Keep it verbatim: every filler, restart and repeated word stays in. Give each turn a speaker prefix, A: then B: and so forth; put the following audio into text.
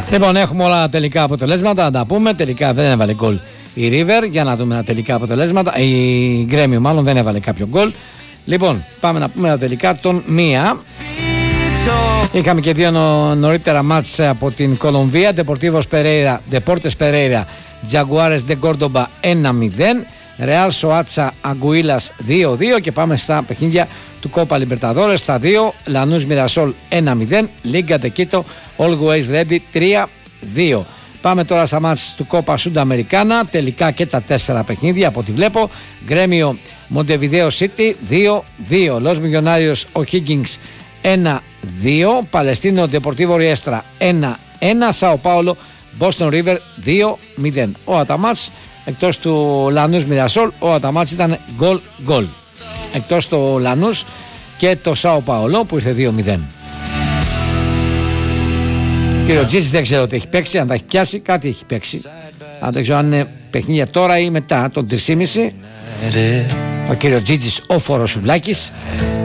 A: Λοιπόν, έχουμε όλα τελικά αποτελέσματα. Να τα πούμε. Τελικά δεν έβαλε γκολ η River. Για να δούμε τα τελικά αποτελέσματα. Η Γκρέμιο, μάλλον, δεν έβαλε κάποιο γκολ. Λοιπόν, πάμε να πούμε τα τελικά των μία. Είχαμε και δύο νο, νωρίτερα μάτς από την Κολομβία. Deportivos Pereira, Deportes Pereira, Jaguares de Córdoba ένα μηδέν. Real Soacha Anguillas δύο δύο. Και πάμε στα παιχνίδια του Copa Libertadores. Στα δύο, Lanús Mirasol ένα μηδέν. Liga de Quito Always Ready τρία δύο. Πάμε τώρα στα μάτς του Copa Sudamericana. Τελικά και τα τέσσερα παιχνίδια από ό,τι βλέπω. Gremio Montevideo City δύο δύο. Los Millonarios O'Higgins ένα δύο. Παλαιστίνο Deportivo Riestra ένα ένα. Sao Paulo Boston River δύο μηδέν. Ο Αταμάτς, εκτός του Lanús Mirasol, ο Αταμάτς ήταν γκολ γκολ. Εκτός του Lanús και το Sao Paulo που ήρθε δύο μηδέν. Κύριο Τζίτζης δεν ξέρω τι έχει παίξει, αν τα έχει πιάσει, κάτι έχει παίξει. Αν δεν ξέρω αν είναι παιχνίδια τώρα ή μετά, τον τρία και μισή. Ο κύριο Τζίτζης, ο Φοροσουλάκης.